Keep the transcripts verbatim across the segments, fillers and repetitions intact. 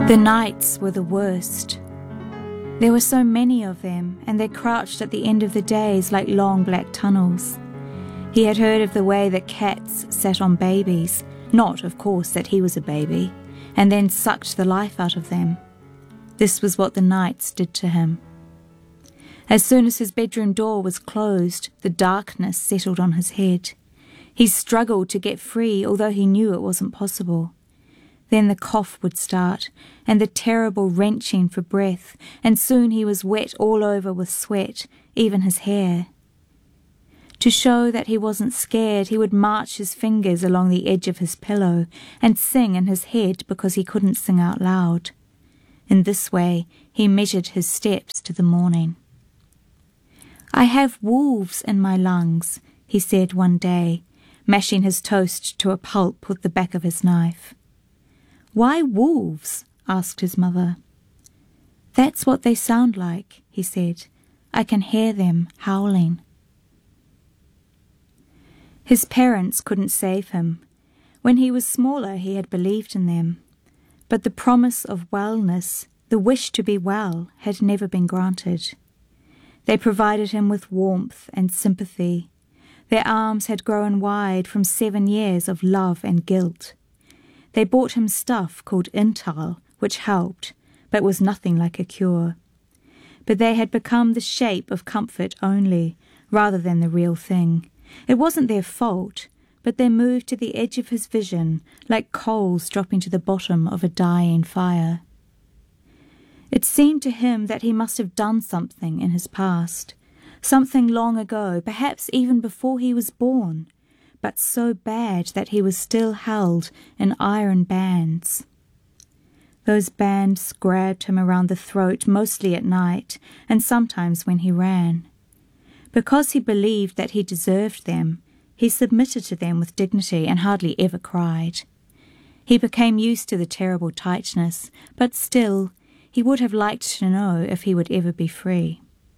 The nights were the worst. There were so many of them, and they crouched at the end of the days like long black tunnels. He had heard of the way that cats sat on babies, not, of course, that he was a baby, and then sucked the life out of them. This was what the nights did to him. As soon as his bedroom door was closed, the darkness settled on his head. He struggled to get free, although he knew it wasn't possible. Then the cough would start, and the terrible wrenching for breath, and soon he was wet all over with sweat, even his hair. To show that he wasn't scared, he would march his fingers along the edge of his pillow and sing in his head because he couldn't sing out loud. In this way, he measured his steps to the morning. "I have wolves in my lungs," he said one day, mashing his toast to a pulp with the back of his knife. "Why wolves?" asked his mother. "That's what they sound like," he said. "I can hear them howling." His parents couldn't save him. When he was smaller, he had believed in them. But the promise of wellness, the wish to be well, had never been granted. They provided him with warmth and sympathy. Their arms had grown wide from seven years of love and guilt. They bought him stuff called Intal, which helped, but was nothing like a cure. But they had become the shape of comfort only, rather than the real thing. It wasn't their fault, but they moved to the edge of his vision, like coals dropping to the bottom of a dying fire. It seemed to him that he must have done something in his past, something long ago, perhaps even before he was born, but so bad that he was still held in iron bands. Those bands grabbed him around the throat, mostly at night, and sometimes when he ran. Because he believed that he deserved them, he submitted to them with dignity and hardly ever cried. He became used to the terrible tightness, but still, he would have liked to know if he would ever be free.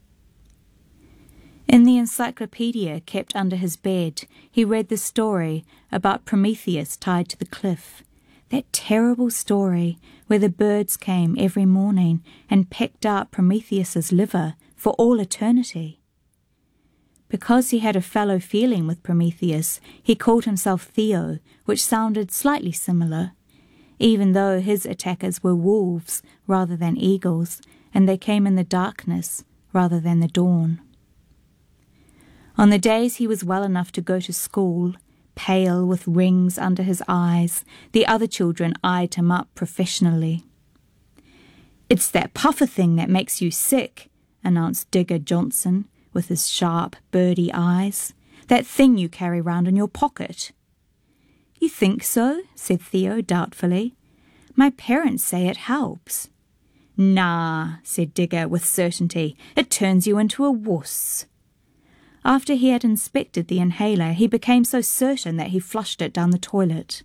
In the encyclopedia kept under his bed, he read the story about Prometheus tied to the cliff. That terrible story where the birds came every morning and pecked out Prometheus's liver for all eternity. Because he had a fellow feeling with Prometheus, he called himself Theo, which sounded slightly similar, even though his attackers were wolves rather than eagles, and they came in the darkness rather than the dawn. On the days he was well enough to go to school, pale with rings under his eyes, the other children eyed him up professionally. "It's that puffer thing that makes you sick," announced Digger Johnson, with his sharp, birdy eyes. "That thing you carry round in your pocket." "You think so?" said Theo doubtfully. "My parents say it helps." "Nah," said Digger with certainty. "It turns you into a wuss." After he had inspected the inhaler, he became so certain that he flushed it down the toilet.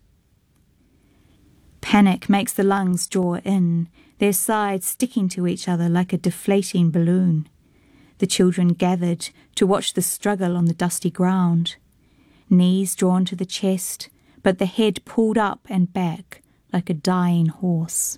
Panic makes the lungs draw in, their sides sticking to each other like a deflating balloon. The children gathered to watch the struggle on the dusty ground. Knees drawn to the chest, but the head pulled up and back like a dying horse.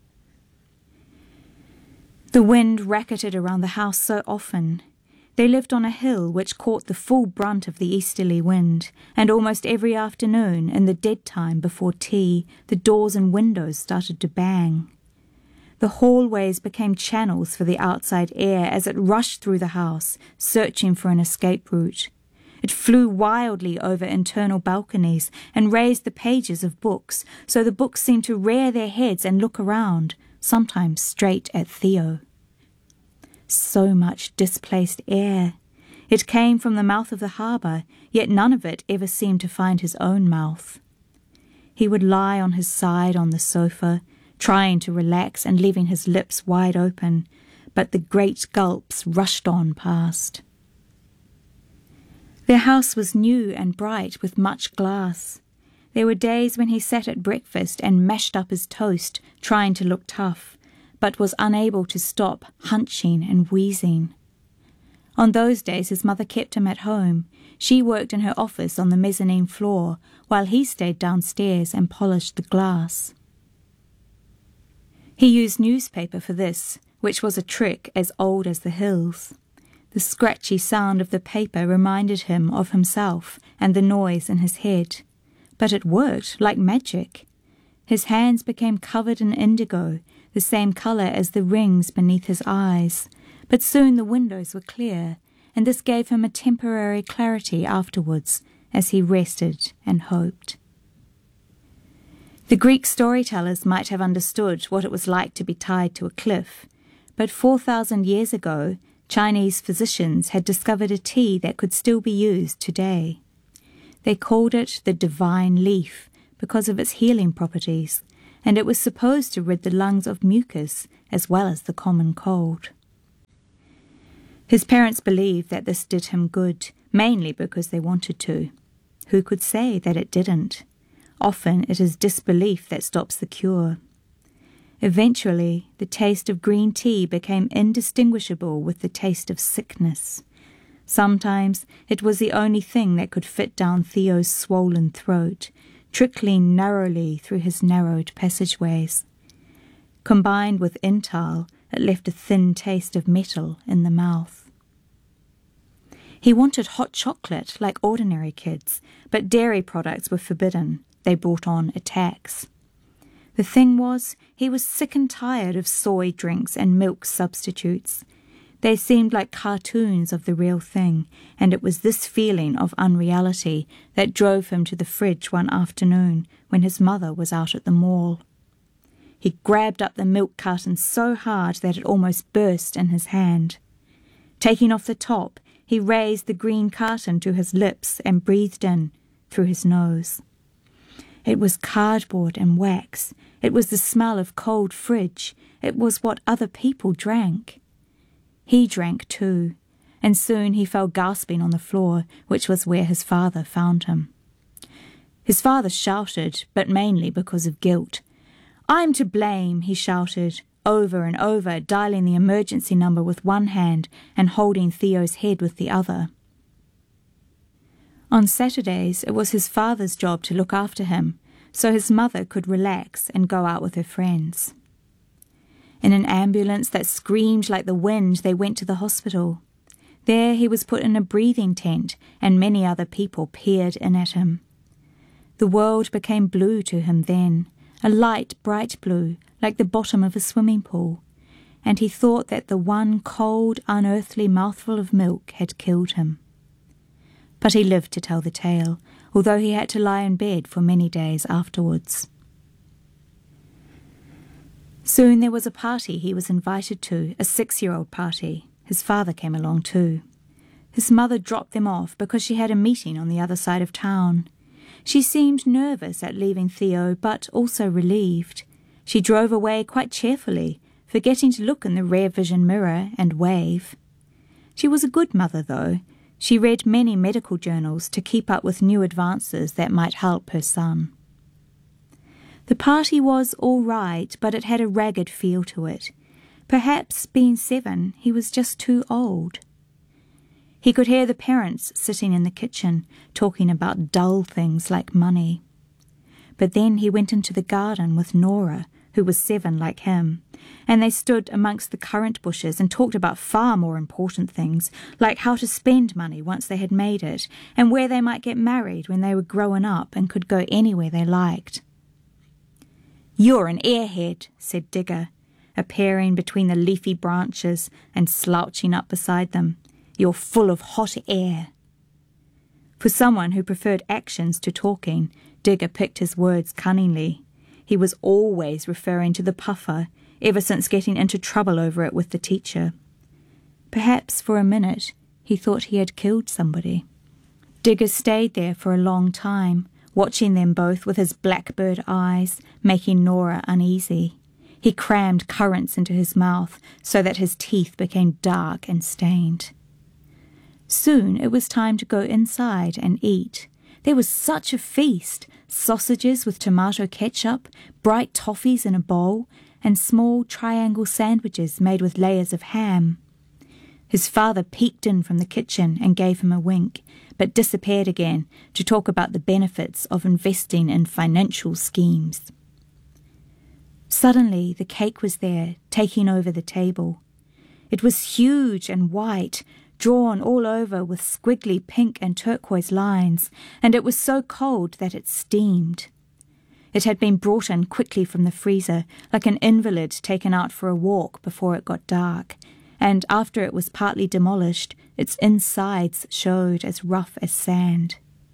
The wind racketed around the house so often. They lived on a hill which caught the full brunt of the easterly wind, and almost every afternoon, in the dead time before tea, the doors and windows started to bang. The hallways became channels for the outside air as it rushed through the house, searching for an escape route. It flew wildly over internal balconies and raised the pages of books, so the books seemed to rear their heads and look around, sometimes straight at Theo. So much displaced air. It came from the mouth of the harbour, yet none of it ever seemed to find his own mouth. He would lie on his side on the sofa, trying to relax and leaving his lips wide open, but the great gulps rushed on past. Their house was new and bright with much glass. There were days when he sat at breakfast and mashed up his toast, trying to look tough, but was unable to stop hunching and wheezing. On those days his mother kept him at home. She worked in her office on the mezzanine floor, while he stayed downstairs and polished the glass. He used newspaper for this, which was a trick as old as the hills. The scratchy sound of the paper reminded him of himself and the noise in his head. But it worked like magic. His hands became covered in indigo, the same colour as the rings beneath his eyes, but soon the windows were clear, and this gave him a temporary clarity afterwards as he rested and hoped. The Greek storytellers might have understood what it was like to be tied to a cliff, but four thousand years ago, Chinese physicians had discovered a tea that could still be used today. They called it the divine leaf because of its healing properties, and it was supposed to rid the lungs of mucus as well as the common cold. His parents believed that this did him good, mainly because they wanted to. Who could say that it didn't? Often it is disbelief that stops the cure. Eventually, the taste of green tea became indistinguishable with the taste of sickness. Sometimes it was the only thing that could fit down Theo's swollen throat, trickling narrowly through his narrowed passageways. Combined with Intal, it left a thin taste of metal in the mouth. He wanted hot chocolate like ordinary kids, but dairy products were forbidden. They brought on a tax. The thing was, he was sick and tired of soy drinks and milk substitutes. They seemed like cartoons of the real thing, and it was this feeling of unreality that drove him to the fridge one afternoon when his mother was out at the mall. He grabbed up the milk carton so hard that it almost burst in his hand. Taking off the top, he raised the green carton to his lips and breathed in through his nose. It was cardboard and wax. It was the smell of cold fridge. It was what other people drank. He drank too, and soon he fell gasping on the floor, which was where his father found him. His father shouted, but mainly because of guilt. "I'm to blame," he shouted, over and over, dialing the emergency number with one hand and holding Theo's head with the other. On Saturdays, it was his father's job to look after him, so his mother could relax and go out with her friends. In an ambulance that screamed like the wind, they went to the hospital. There he was put in a breathing tent, and many other people peered in at him. The world became blue to him then, a light, bright blue, like the bottom of a swimming pool, and he thought that the one cold, unearthly mouthful of milk had killed him. But he lived to tell the tale, although he had to lie in bed for many days afterwards. Soon there was a party he was invited to, a six-year-old party. His father came along too. His mother dropped them off because she had a meeting on the other side of town. She seemed nervous at leaving Theo, but also relieved. She drove away quite cheerfully, forgetting to look in the rear vision mirror and wave. She was a good mother, though. She read many medical journals to keep up with new advances that might help her son. The party was all right, but it had a ragged feel to it. Perhaps, being seven, he was just too old. He could hear the parents sitting in the kitchen, talking about dull things like money. But then he went into the garden with Nora, who was seven like him, and they stood amongst the currant bushes and talked about far more important things, like how to spend money once they had made it, and where they might get married when they were grown up and could go anywhere they liked. "You're an airhead," said Digger, appearing between the leafy branches and slouching up beside them. "You're full of hot air." For someone who preferred actions to talking, Digger picked his words cunningly. He was always referring to the puffer, ever since getting into trouble over it with the teacher. Perhaps for a minute he thought he had killed somebody. Digger stayed there for a long time, watching them both with his blackbird eyes, making Nora uneasy. He crammed currants into his mouth so that his teeth became dark and stained. Soon it was time to go inside and eat. There was such a feast, sausages with tomato ketchup, bright toffees in a bowl, and small triangle sandwiches made with layers of ham. His father peeked in from the kitchen and gave him a wink, but disappeared again to talk about the benefits of investing in financial schemes. Suddenly the cake was there, taking over the table. It was huge and white, drawn all over with squiggly pink and turquoise lines, and it was so cold that it steamed. It had been brought in quickly from the freezer, like an invalid taken out for a walk before it got dark, and after it was partly demolished, its insides showed as rough as sand.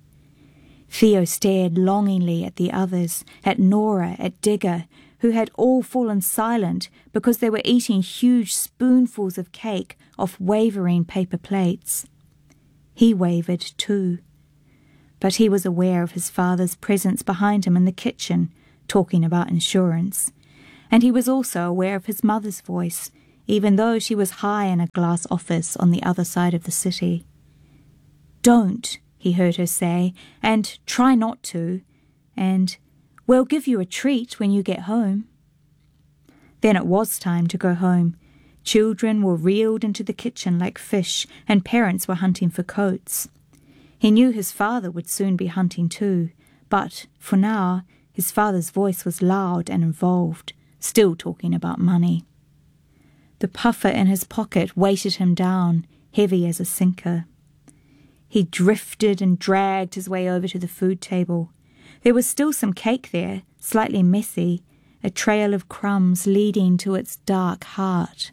Theo stared longingly at the others, at Nora, at Digger, who had all fallen silent because they were eating huge spoonfuls of cake off wavering paper plates. He wavered too. But he was aware of his father's presence behind him in the kitchen, talking about insurance, and he was also aware of his mother's voice, even though she was high in a glass office on the other side of the city. "Don't," he heard her say, and "try not to," and "we'll give you a treat when you get home." Then it was time to go home. Children were reeled into the kitchen like fish, and parents were hunting for coats. He knew his father would soon be hunting too, but, for now, his father's voice was loud and involved, still talking about money. The puffer in his pocket weighted him down, heavy as a sinker. He drifted and dragged his way over to the food table. There was still some cake there, slightly messy, a trail of crumbs leading to its dark heart.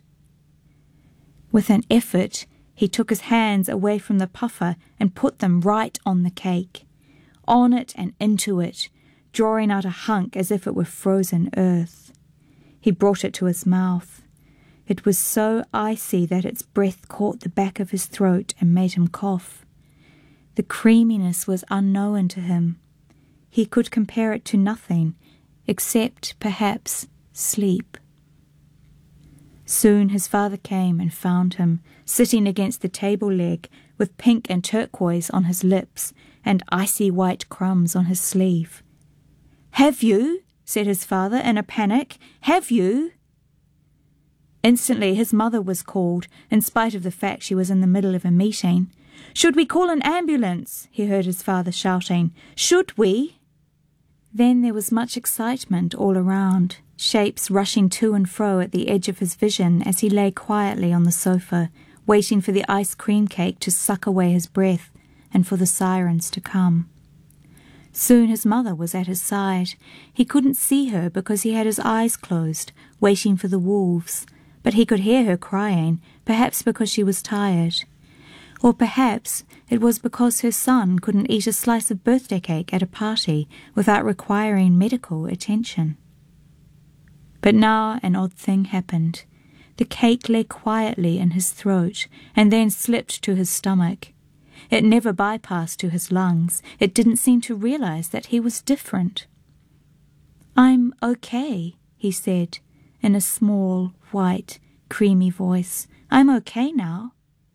With an effort, he took his hands away from the puffer and put them right on the cake, on it and into it, drawing out a hunk as if it were frozen earth. He brought it to his mouth. It was so icy that its breath caught the back of his throat and made him cough. The creaminess was unknown to him. He could compare it to nothing, except, perhaps, sleep. Soon his father came and found him, sitting against the table leg, with pink and turquoise on his lips and icy white crumbs on his sleeve. "Have you?" said his father in a panic. "Have you?" Instantly his mother was called, in spite of the fact she was in the middle of a meeting. "Should we call an ambulance?" he heard his father shouting. "Should we?" Then there was much excitement all around, shapes rushing to and fro at the edge of his vision as he lay quietly on the sofa, waiting for the ice cream cake to suck away his breath and for the sirens to come. Soon his mother was at his side. He couldn't see her because he had his eyes closed, waiting for the wolves, but he could hear her crying, perhaps because she was tired. Or perhaps it was because her son couldn't eat a slice of birthday cake at a party without requiring medical attention. But now an odd thing happened. The cake lay quietly in his throat and then slipped to his stomach. It never bypassed to his lungs. It didn't seem to realize that he was different. "I'm okay," he said, in a small, white, creamy voice. "I'm okay now."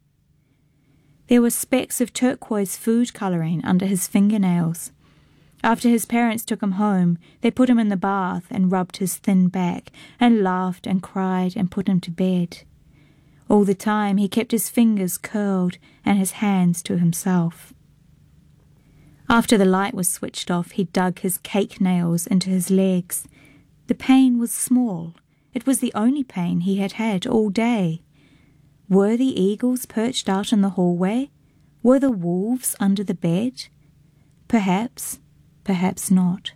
There were specks of turquoise food colouring under his fingernails. After his parents took him home, they put him in the bath and rubbed his thin back and laughed and cried and put him to bed. All the time he kept his fingers curled and his hands to himself. After the light was switched off, he dug his cake nails into his legs. The pain was small. It was the only pain he had had all day. Were the eagles perched out in the hallway? Were the wolves under the bed? Perhaps, perhaps not.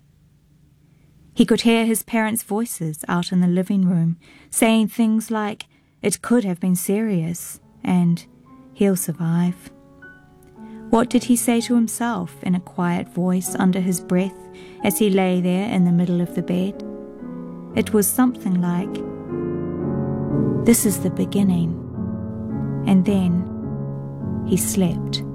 He could hear his parents' voices out in the living room, saying things like, "It could have been serious," and "He'll survive." What did he say to himself in a quiet voice under his breath as he lay there in the middle of the bed? It was something like, "This is the beginning." And then he slept.